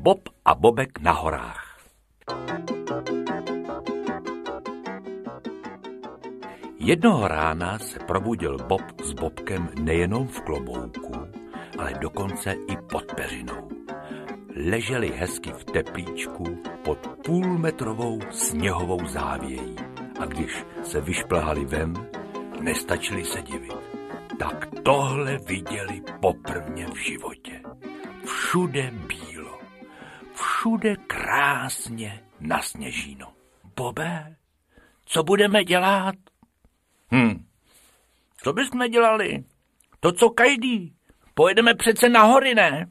Bob a Bobek na horách. Jednoho rána se probudil Bob s Bobkem nejenom v klobouku, ale dokonce i pod peřinou. Leželi hezky v teplíčku pod půlmetrovou sněhovou závějí a když se vyšplhali ven, nestačili se divit. Tak tohle viděli poprvně v životě. Všude bílo, všude krásně nasněžíno. Bobe, co budeme dělat? Co bychom dělali? To, co každý. Pojedeme přece na hory, ne?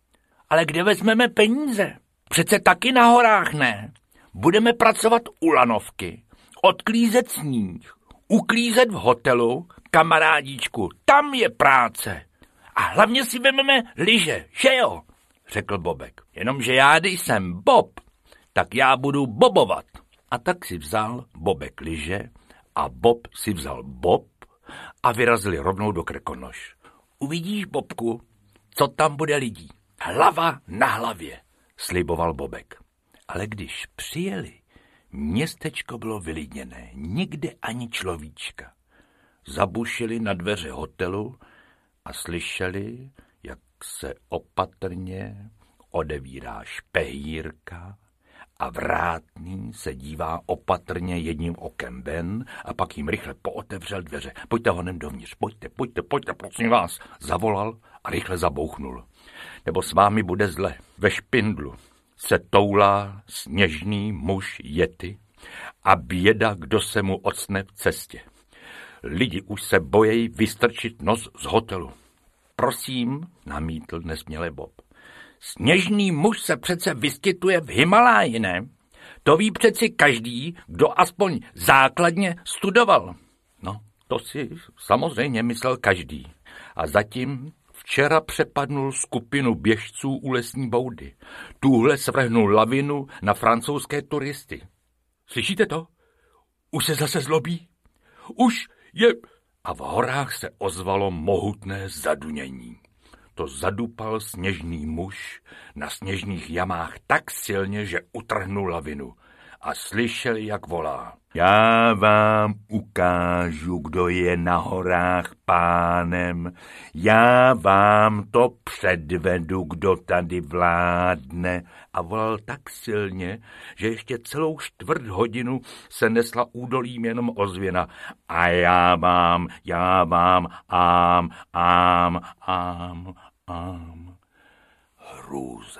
Ale kde vezmeme peníze? Přece taky na horách, ne? Budeme pracovat u lanovky, odklízet sníh, uklízet v hotelu, kamarádíčku, tam je práce. A hlavně si vezmeme lyže, že jo? Řekl Bobek. Jenomže já, když jsem Bob, tak já budu bobovat. A tak si vzal Bobek lyže a Bob si vzal bob a vyrazili rovnou do Krkonoš. Uvidíš, Bobku, co tam bude lidí. Hlava na hlavě, sliboval Bobek. Ale když přijeli, městečko bylo vylidněné, nikde ani človíčka. Zabušili na dveře hotelu a slyšeli, jak se opatrně odevírá špehírka a vrátný se dívá opatrně jedním okem ven a pak jim rychle pootevřel dveře. Pojďte honem dovnitř, pojďte, prosím vás, zavolal a rychle zabouchnul. Nebo s vámi bude zle. Ve špindlu se toulá sněžný muž Yeti a běda, kdo se mu ocne v cestě. Lidi už se bojejí vystrčit nos z hotelu. Prosím, namítl nesměle Bob. Sněžný muž se přece vyskytuje v Himaláji, ne? To ví přeci každý, kdo aspoň základně studoval. No, to si samozřejmě myslel každý. A zatím včera přepadnul skupinu běžců u lesní boudy. Tuhle svrhnul lavinu na francouzské turisty. Slyšíte to? Už se zase zlobí? Už je... A v horách se ozvalo mohutné zadunění. To zadupal sněžný muž na sněžných jamách tak silně, že utrhnul lavinu a slyšeli, jak volá. Já vám ukážu, kdo je na horách pánem. Já vám to předvedu, kdo tady vládne. A volal tak silně, že ještě celou 4 hodinu se nesla údolím jenom ozvěna. A já vám, ám. Hrůza.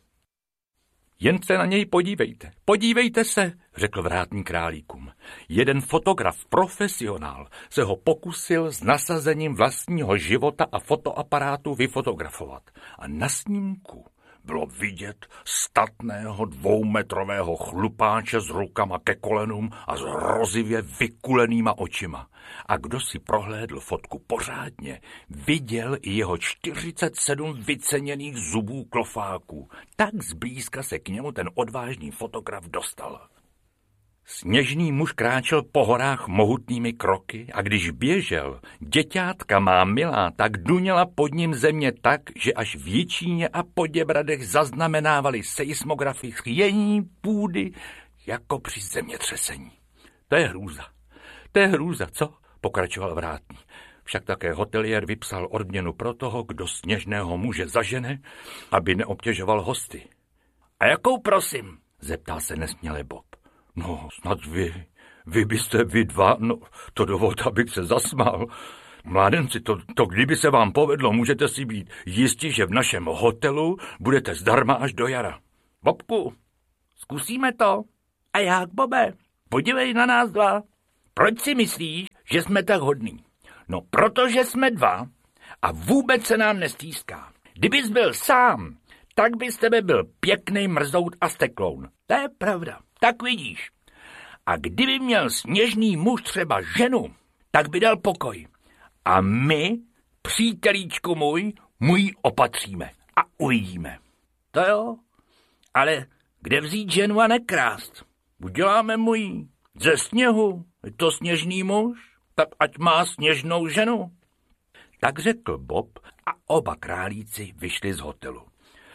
Jen se na něj podívejte. Podívejte se, řekl vrátný králíkům. Jeden fotograf, profesionál, se ho pokusil s nasazením vlastního života a fotoaparátu vyfotografovat. A na snímku bylo vidět statného 2metrového chlupáče s rukama ke kolenům a s hrozivě vykulenýma očima. A kdo si prohlédl fotku pořádně, viděl i jeho 47 vyceněných zubů klofáků. Tak zblízka se k němu ten odvážný fotograf dostal. Sněžný muž kráčel po horách mohutnými kroky a když běžel, děťátka má milá tak duněla pod ním země tak, že až v Jičíně a Poděbradech zaznamenávali seismografy chvění půdy jako při zemětřesení. To je hrůza, co? Pokračoval vrátný. Však také hoteliér vypsal odměnu pro toho, kdo sněžného muže zažene, aby neobtěžoval hosty. A jakou prosím? Zeptal se nesměle Bob. No, snad vy byste vy dva, no, to dovolte, abych se zasmál. Mládenci, to kdyby se vám povedlo, můžete si být jistí, že v našem hotelu budete zdarma až do jara. Bobku, zkusíme to? A jak, Bobe? Podívej na nás 2. Proč si myslíš, že jsme tak hodní? No, protože jsme 2 a vůbec se nám nestýská. Kdybys byl sám, tak by z tebe byl pěkný mrzout a stekloun. To je pravda. Tak vidíš. A kdyby měl sněžný muž třeba ženu, tak by dal pokoj. A my, přítelíčku můj opatříme a uvidíme. To jo, ale kde vzít ženu a nekrást? Uděláme můj ze sněhu, je to sněžný muž, tak ať má sněžnou ženu. Tak řekl Bob a oba králíci vyšli z hotelu.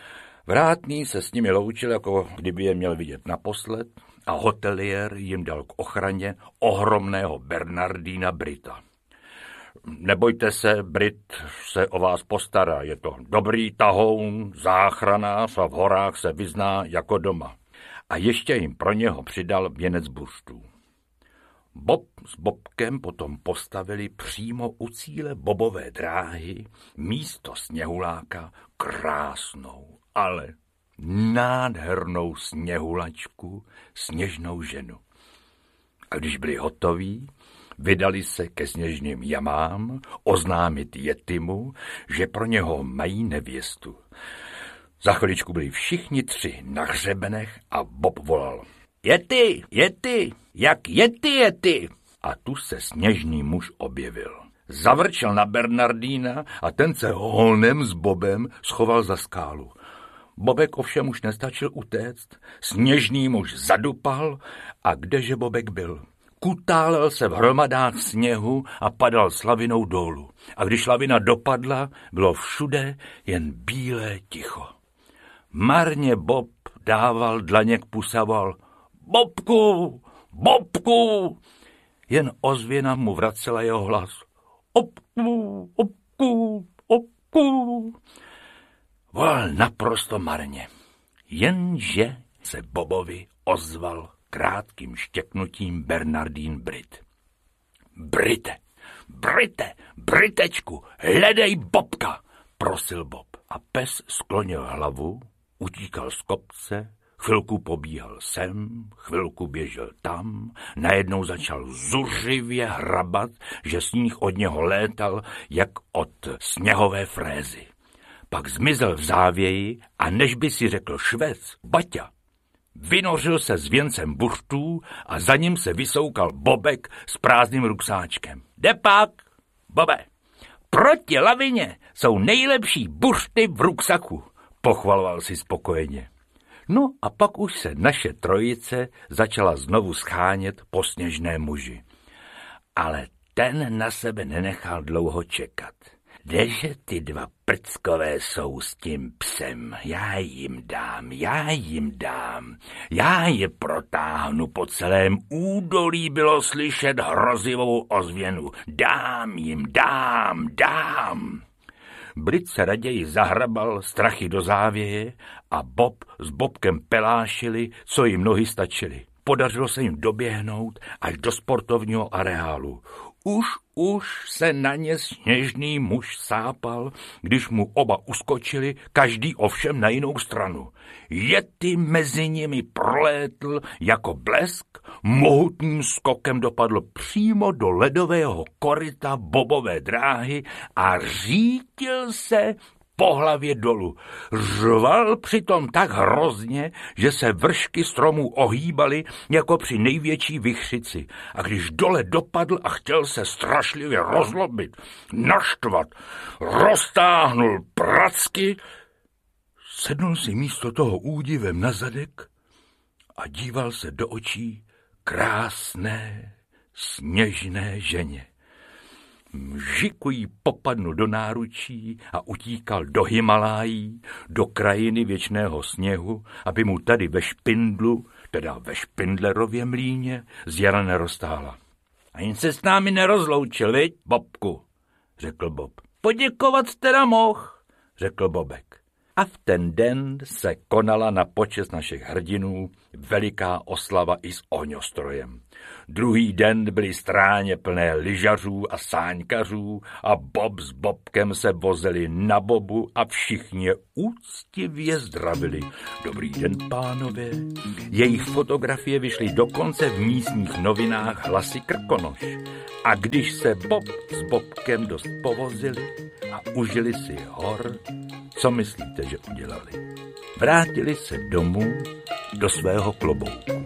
Vrátný se s nimi loučil, jako kdyby je měl vidět naposled, a hoteliér jim dal k ochraně ohromného Bernardína Brita. Nebojte se, Brit se o vás postará, je to dobrý tahoun, záchranář a v horách se vyzná jako doma. A ještě jim pro něho přidal věnec buřtů. Bob s Bobkem potom postavili přímo u cíle bobové dráhy místo sněhuláka krásnou, ale nádhernou sněhulačku, sněžnou ženu. A když byli hotoví, vydali se ke sněžným jamám oznámit Yetimu, že pro něho mají nevěstu. Za chviličku byli všichni tři na hřebenech a Bob volal: Yeti, Yeti, jak Yeti, Yeti. A tu se sněžný muž objevil. Zavrčel na Bernardína a ten se honem s Bobem schoval za skálu. Bobek ovšem už nestačil utéct, sněžný muž zadupal a kdeže Bobek byl? Kutálel se v hromadách sněhu a padal s lavinou dolů. A když lavina dopadla, bylo všude jen bílé ticho. Marně Bob dával dlaně k pusu a volal: Bobku, Bobku! Jen ozvěna mu vracela jeho hlas: Obku, obku, obku. Volal naprosto marně, jenže se Bobovi ozval krátkým štěknutím Bernardín Brit. Brite, Brite, Britečku, hledej Bobka, prosil Bob. A pes sklonil hlavu, utíkal z kopce, chvilku pobíhal sem, chvilku běžel tam, najednou začal zuřivě hrabat, že sníh od něho létal, jak od sněhové frézy. Pak zmizel v závěji a než by si řekl švec, Baťa, vynořil se s věncem buřtů a za ním se vysoukal Bobek s prázdným ruksáčkem. Jde pak, Bobe, proti lavině jsou nejlepší buřty v ruksaku, pochvaloval si spokojeně. No a pak už se naše trojice začala znovu schánět po sněžné muži. Ale ten na sebe nenechal dlouho čekat. Kdeže ty dva prckové jsou s tím psem? Já jim dám. Já je protáhnu po celém údolí, bylo slyšet hrozivou ozvěnu. Dám jim, dám. Brit se raději zahrabal strachy do závěje a Bob s Bobkem pelášili, co jim nohy stačily. Podařilo se jim doběhnout až do sportovního areálu. Už se na ně sněžný muž sápal, když mu oba uskočili, každý ovšem na jinou stranu. Yeti mezi nimi prolétl jako blesk, mohutným skokem dopadl přímo do ledového koryta bobové dráhy a řítil se po hlavě dolů. Řval přitom tak hrozně, že se vršky stromů ohýbaly jako při největší vichřici. A když dole dopadl a chtěl se strašlivě rozlobit, naštvat, roztáhnul pracky, sednul si místo toho údivem na zadek a díval se do očí krásné, sněžné ženě. Mžiku jí popadnul do náručí a utíkal do Himalájí, do krajiny věčného sněhu, aby mu tady ve Špindlu, teda ve Špindlerově mlýně, z jara neroztála. A jen se s námi nerozloučil, viď, Bobku, řekl Bob. Poděkovat teda moh, řekl Bobek. A v ten den se konala na počest našich hrdinů veliká oslava i s ohňostrojem. Druhý den byly stráně plné lyžařů a sáňkařů a Bob s Bobkem se vozili na bobu a všichni je úctivě zdravili. Dobrý den, pánové. Jejich fotografie vyšly dokonce v místních novinách Hlasy Krkonoš. A když se Bob s Bobkem dost povozili a užili si hor, co myslíte, že udělali? Vrátili se domů do svého klobouku.